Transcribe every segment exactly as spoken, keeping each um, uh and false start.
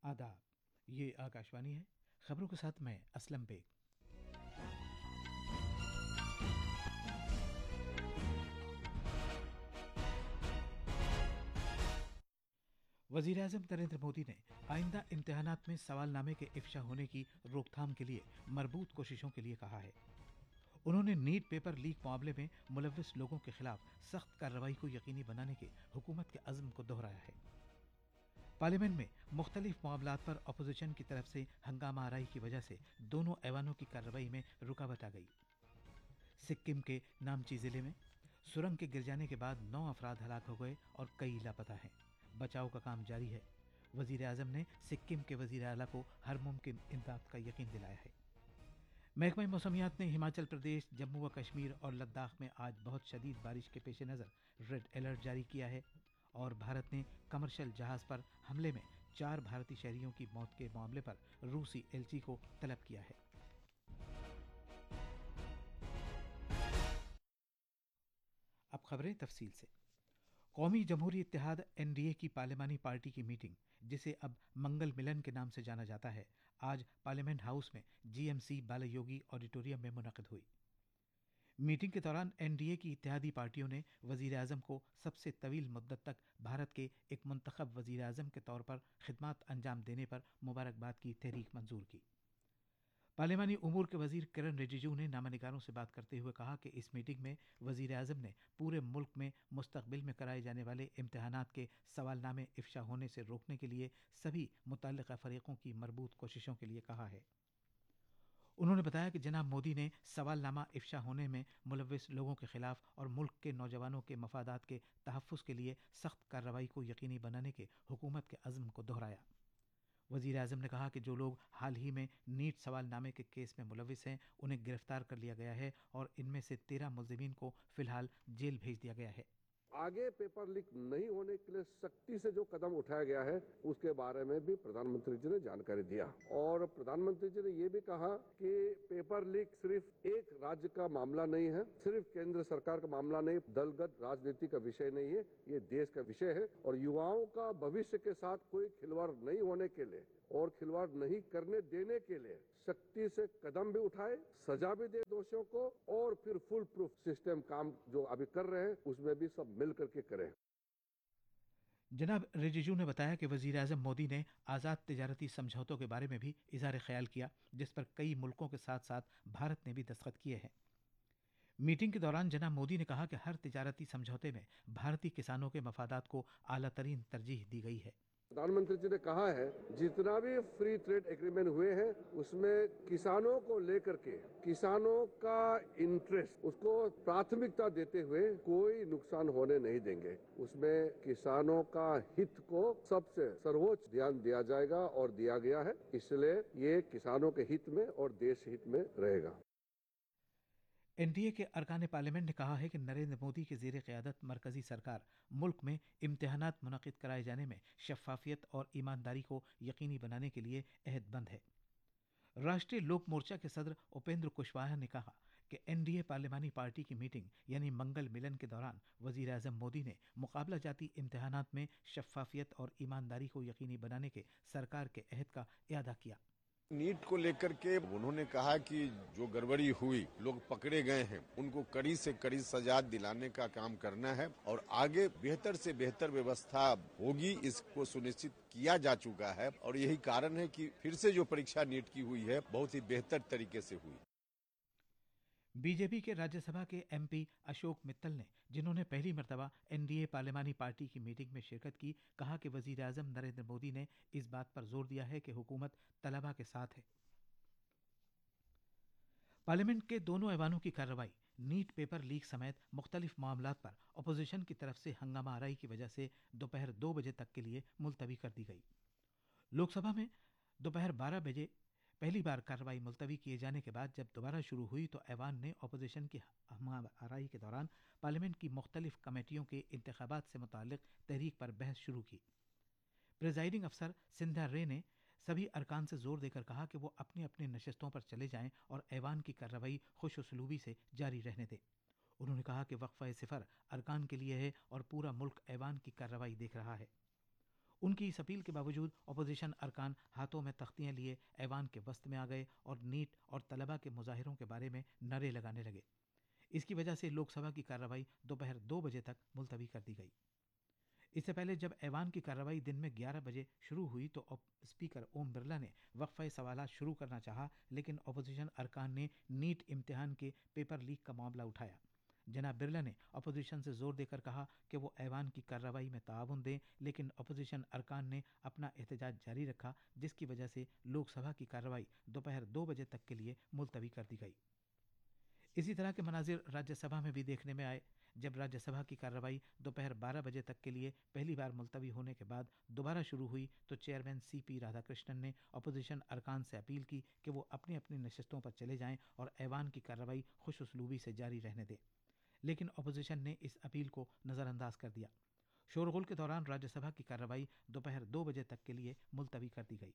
आदाब। ये आकाशवाणी है। खबरों के साथ मैं असलम बेग। वज़ीर आज़म नरेंद्र मोदी ने आइंदा इम्तिहानात में सवालनामे के इफ्शा होने की रोकथाम के लिए मरबूत कोशिशों के लिए कहा है। उन्होंने नीट पेपर लीक मामले में मुलव्विस लोगों के खिलाफ सख्त कार्रवाई को यकीनी बनाने के हुकूमत के अज़्म को दोहराया है। पार्लियामेंट में मुख्तलिफ मामलात पर अपोजिशन की तरफ से हंगामा आराई की वजह से दोनों ऐवानों की कार्रवाई में रुकावट आ गई। सिक्किम के नामची जिले में सुरंग के गिर जाने के बाद नौ अफराद हलाक हो गए और कई लापता हैं। बचाव का काम जारी है। वजीर आजम ने सिक्किम के वजीर आला को हर मुमकिन इमदाद का यकीन दिलाया है। महकमा मौसमियात ने हिमाचल प्रदेश, जम्मू व कश्मीर और लद्दाख में आज बहुत शदीद बारिश के पेश नज़र रेड अलर्ट जारी किया है और भारत ने कमर्शियल जहाज पर हमले में चार भारतीय शहरियों की मौत के मामले पर रूसी एलची को तलब किया है। अब खबरें तफसील से। कौमी जमहूरी इत्तेहाद एनडीए की पार्लिमानी पार्टी की मीटिंग, जिसे अब मंगल मिलन के नाम से जाना जाता है, आज पार्लियामेंट हाउस में जीएमसी बालायोगी ऑडिटोरियम में मुनक़िद हुई। मीटिंग के दौरान एनडीए की इत्तेहादी पार्टियों ने वज़ीर आज़म को सबसे तवील मुद्दत तक भारत के एक मुंतखब वज़ीर आज़म के तौर पर खिदमत अंजाम देने पर मुबारकबाद की तहरीक मंजूर की। पार्लिमानी उमूर के वज़ीर किरण रिजिजू ने नामानिगारों से बात करते हुए कहा कि इस मीटिंग में वज़ीर आज़म ने पूरे मुल्क में मुस्तक़बिल में कराए जाने वाले इम्तिहानात के सवालनामे इफ्शा होने से रोकने के लिए सभी मुतल्लिक़ा फ़रीक़ों की मरबूत कोशिशों के लिए कहा है। उन्होंने बताया कि जनाब मोदी ने सवालनामा इफ्शा होने में मुलव्विस लोगों के खिलाफ और मुल्क के नौजवानों के मफादात के तहफ़्फ़ुज़ के लिए सख्त कार्रवाई को यकीनी बनाने के हुकूमत के अज़्म को दोहराया। वज़ीर आज़म ने कहा कि जो लोग हाल ही में नीट सवालनामे के केस में मुलव्विस हैं, उन्हें गिरफ्तार कर लिया गया है और इनमें से तेरह मुल्ज़िमीन को फ़िलहाल जेल भेज दिया गया है। आगे पेपर लीक नहीं होने के लिए सख्ती से जो कदम उठाया गया है, उसके बारे में भी प्रधानमंत्री जी ने जानकारी दिया और प्रधानमंत्री जी ने ये भी कहा कि पेपर लीक सिर्फ एक राज्य का मामला नहीं है, सिर्फ केंद्र सरकार का मामला नहीं, दलगत राजनीति का विषय नहीं है, ये देश का विषय है और युवाओं का भविष्य के साथ कोई खिलवाड़ नहीं होने के लिए और खिलवाड़ नहीं करने देने के लिए सख्ती से कदम भी उठाए, सजा भी दे दोषियों को और फिर फुल प्रूफ सिस्टम काम जो अभी कर रहे हैं उसमें भी सब मिल करके करें। जनाब रिजिजू ने बताया कि वज़ीर आज़म मोदी ने आज़ाद तिजारती समझौतों के बारे में भी इज़हार ख्याल किया, जिस पर कई मुल्कों के साथ साथ भारत ने भी दस्तखत किए हैं। मीटिंग के दौरान जनाब मोदी ने कहा कि हर तिजारती समझौते में भारतीय किसानों के मफादात को आला तरीन तरजीह दी गई है। प्रधानमंत्री जी ने कहा है जितना भी फ्री ट्रेड एग्रीमेंट हुए हैं उसमें किसानों को लेकर के किसानों का इंटरेस्ट उसको प्राथमिकता देते हुए कोई नुकसान होने नहीं देंगे। उसमें किसानों का हित को सबसे सर्वोच्च ध्यान दिया जाएगा और दिया गया है, इसलिए ये किसानों के हित में और देश हित में रहेगा। एनडीए के अरकान पार्लियामेंट ने कहा है कि नरेंद्र मोदी की ज़ेर क़यादत मरकज़ी सरकार मुल्क में इम्तिहानात मुनक़िद कराए जाने में शफ़ाफ़ियत और ईमानदारी को यकीनी बनाने के लिए अहदबंद है। राष्ट्रीय लोक मोर्चा के सदर उपेंद्र कुशवाहा ने कहा कि एनडीए पार्लिमानी पार्टी की मीटिंग यानी मंगल मिलन के दौरान वज़ीर आज़म मोदी ने मुकाबला जाती इम्तिहानात में शफ़ाफ़ियत और ईमानदारी को यकीनी बनाने के सरकार के अहद का इयादा किया। नीट को लेकर के उन्होंने कहा कि जो गड़बड़ी हुई, लोग पकड़े गए हैं, उनको कड़ी से कड़ी सजा दिलाने का काम करना है और आगे बेहतर से बेहतर व्यवस्था होगी, इसको सुनिश्चित किया जा चुका है और यही कारण है कि फिर से जो परीक्षा नीट की हुई है बहुत ही बेहतर तरीके से हुई। बीजेपी के राज्यसभा के एमपी अशोक मित्तल ने, जिन्होंने पहली मर्तबा एनडीए पार्लिमानी पार्टी की मीटिंग में शिरकत की, कहा कि वज़ीर आज़म नरेंद्र मोदी ने इस बात पर जोर दिया है कि हुकूमत तलबा के साथ है। पार्लियामेंट के दोनों ऐवानों की कार्रवाई नीट पेपर लीक समेत मुख्तलिफ मामलात पर अपोजिशन की तरफ से हंगामा आराई की वजह से दोपहर दो बजे तक के लिए मुलतवी कर दी गई। लोकसभा में दोपहर बारह बजे पहली बार कार्रवाई मुलतवी किए जाने के बाद जब दोबारा शुरू हुई तो ऐवान ने अपोजिशन की हंगामा आराई के दौरान पार्लियामेंट की मुख्तलिफ कमेटियों के इंतखाबात से मुताल्लिक तहरीक पर बहस शुरू की। प्रिजाइडिंग अफसर सिंधा रे ने सभी अरकान से जोर देकर कहा कि वो अपनी अपनी नशस्तों पर चले जाएं और ऐवान की कार्रवाई खुश उसलूबी से जारी रहने दें। उन्होंने कहा कि वक्फा सिफर अरकान के लिए है और पूरा मुल्क ऐवान की कार्रवाई देख रहा है। ان کی اس اپیل کے باوجود اپوزیشن ارکان ہاتھوں میں تختیاں لیے ایوان کے وسط میں آ گئے اور نیٹ اور طلبہ کے مظاہروں کے بارے میں نعرے لگانے لگے۔ اس کی وجہ سے لوک سبھا کی کارروائی دوپہر دو بجے تک ملتوی کر دی گئی۔ اس سے پہلے جب ایوان کی کارروائی دن میں گیارہ بجے شروع ہوئی تو اسپیکر اوم برلا نے وقفہ سوالات شروع کرنا چاہا، لیکن اپوزیشن ارکان نے نیٹ امتحان کے پیپر لیک کا معاملہ اٹھایا۔ جناب برلا نے اپوزیشن سے زور دے کر کہا کہ وہ ایوان کی کارروائی میں تعاون دیں، لیکن اپوزیشن ارکان نے اپنا احتجاج جاری رکھا، جس کی وجہ سے لوک سبھا کی کارروائی دوپہر دو بجے تک کے لیے ملتوی کر دی گئی۔ اسی طرح کے مناظر راجیہ سبھا میں بھی دیکھنے میں آئے۔ جب راجیہ سبھا کی کارروائی دوپہر بارہ بجے تک کے لیے پہلی بار ملتوی ہونے کے بعد دوبارہ شروع ہوئی تو چیئرمین سی پی رادھا کرشنن نے اپوزیشن ارکان سے اپیل کی کہ وہ اپنی اپنی نشستوں پر چلے جائیں اور ایوان کی کارروائی خوش اسلوبی سے جاری رہنے دیں، لیکن اپوزیشن نے اس اپیل کو نظر انداز کر دیا۔ شورغل کے دوران راجیہ سبھا کی کارروائی دوپہر دو بجے تک کے لیے ملتوی کر دی گئی۔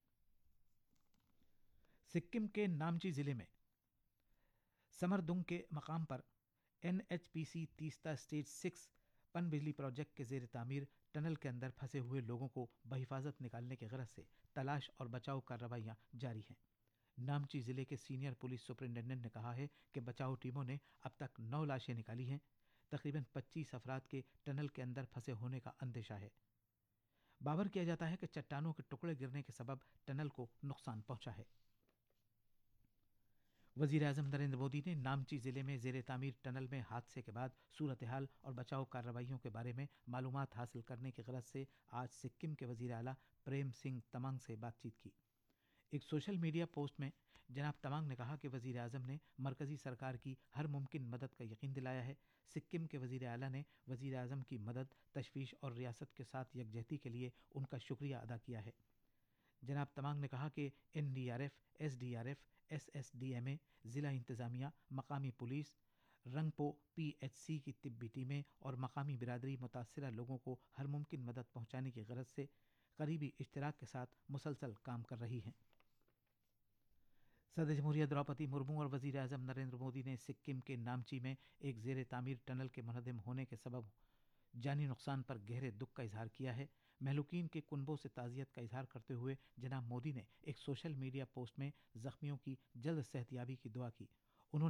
سکم کے نامچی ضلع میں سمردنگ کے مقام پر این ایچ پی سی تیستا اسٹیج سکس پن بجلی پروجیکٹ کے زیر تعمیر ٹنل کے اندر پھنسے ہوئے لوگوں کو بحفاظت نکالنے کے غرض سے تلاش اور بچاؤ کارروائیاں جاری ہیں۔ نامچی ضلع کے سینئر پولیس سپرنٹینڈنٹ نے کہا ہے کہ بچاؤ ٹیموں نے اب تک نو لاشیں نکالی ہیں۔ تقریباً پچیس افراد کے ٹنل کے اندر پھنسے ہونے کا اندیشہ ہے۔ باور کیا جاتا ہے کہ چٹانوں کے ٹکڑے گرنے کے سبب ٹنل کو نقصان پہنچا ہے۔ وزیر اعظم نریندر مودی نے نامچی ضلع میں زیر تعمیر ٹنل میں حادثے کے بعد صورتحال اور بچاؤ کارروائیوں کے بارے میں معلومات حاصل کرنے کی غرض سے آج سکم کے وزیر اعلیٰ پریم سنگھ تمانگ سے بات چیت کی۔ ایک سوشل میڈیا پوسٹ میں جناب تمانگ نے کہا کہ وزیر اعظم نے مرکزی سرکار کی ہر ممکن مدد کا یقین دلایا ہے۔ سکم کے وزیر اعلیٰ نے وزیر اعظم کی مدد، تشویش اور ریاست کے ساتھ یکجہتی کے لیے ان کا شکریہ ادا کیا ہے۔ جناب تمانگ نے کہا کہ N D R F, S D R F, S S D M اے، ضلع انتظامیہ، مقامی police, Rangpo P H C کی طبی ٹیمیں اور مقامی برادری متاثرہ لوگوں کو ہر ممکن مدد پہنچانے کی غرض سے قریبی اشتراک کے ساتھ مسلسل کام کر رہی ہیں۔ صدر جمہوریہ دروپدی مرمو اور وزیر اعظم نریندر مودی نے سکم کے نامچی میں ایک زیر تعمیر ٹنل کے منہدم ہونے کے سبب جانی نقصان پر گہرے دکھ کا اظہار کیا ہے۔ مہلوکین کے کنبوں سے تعزیت کا اظہار کرتے ہوئے جناب مودی نے ایک سوشل میڈیا پوسٹ میں زخمیوں کی جلد صحتیابی کی دعا کی